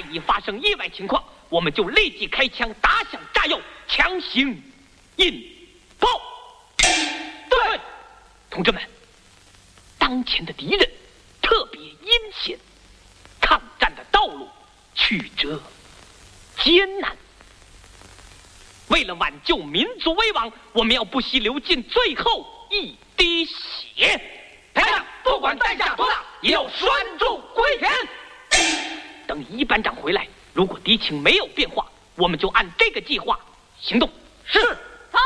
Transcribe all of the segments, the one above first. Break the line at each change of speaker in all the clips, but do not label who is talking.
一发生意外情况，我们就立即开枪打响炸药，强行引爆。对，同志们，当前的敌人特别阴险，抗战的道路曲折艰难。为了挽救民族危亡，我们要不惜流尽最后一滴血。排长，不管代价多大，也要拴住龟田。等一班长回来，如果敌情没有变化，我们就按这个计划行动。是。
好。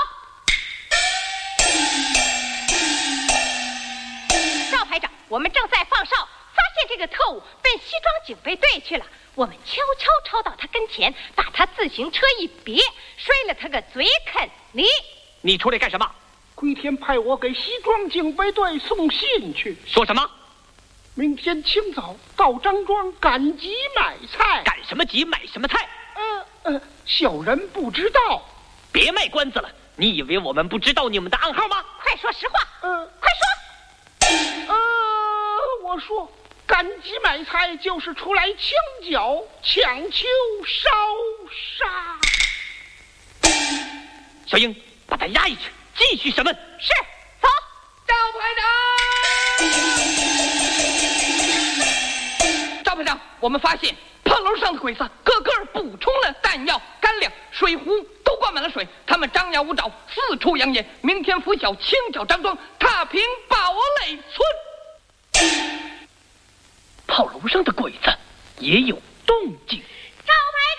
赵排长，我们正在放哨，发现这个特务奔西装警备队去了。我们悄悄抄到他跟前，把他自行车一别，摔了他个嘴啃泥。
你出来干什么？
龟田派我给西装警备队送信去。
说什么？
明天清早到张庄赶集买菜。
赶什么集？买什么菜？
小人不知道。
别卖关子了，你以为我们不知道你们的暗号吗？
快说实话。快说。
我说赶集买菜就是出来清剿、抢救、烧杀。
小英，把他押下去，继续审问。
是，走。
赵排长，赵排长，我们发现炮楼上的鬼子个个补充了弹药、干粮，水壶都灌满了水，他们张牙舞爪，四处扬言，明天拂晓清剿张庄，踏平堡垒村。
炮楼上的鬼子也有动静。
赵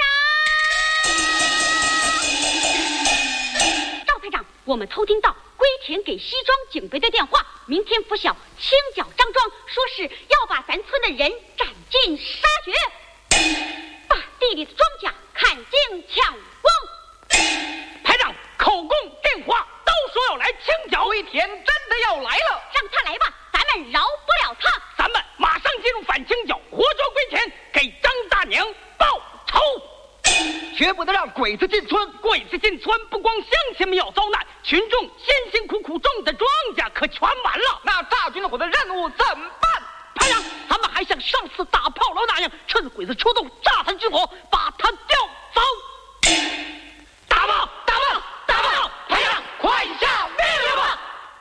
排长，我们偷听到龟田给西装警备队电话，明天拂晓清剿张庄，说是要把咱村的人斩尽杀绝，把地里的庄稼砍尽抢光。
排长，口供电话都说要来清剿，
龟田真的要来了，
让他来吧，咱们饶不了他。
咱们马上进入反清剿，活捉龟田，给张大娘报仇。
绝不能让鬼子进村。
鬼子进村，不光乡亲们要遭难，群众辛辛苦苦种的庄稼可全完了。
那炸军火的任务怎么办？
排长，咱们还像上次打炮楼那样，趁鬼子出动，炸他军火，把他调走。打吧，打吧，打吧！排长，快下命令吧！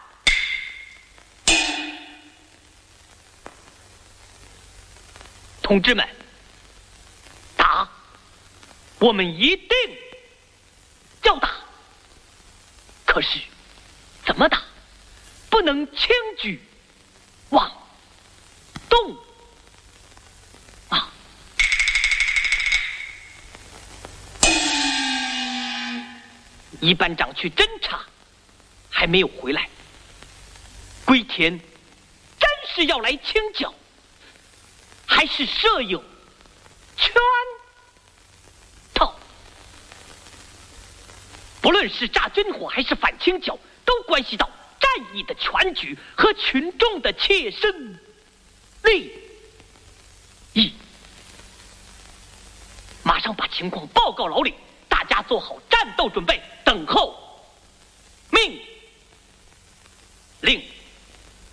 同志们，打！我们一定要打。可是怎么打？不能轻举妄动啊！一班长去侦查，还没有回来。龟田真是要来清剿，还是设有圈套？不论是炸军火还是反清剿，都关系到战役的全局和群众的切身利益。马上把情况报告老李，大家做好战斗准备，等候命令。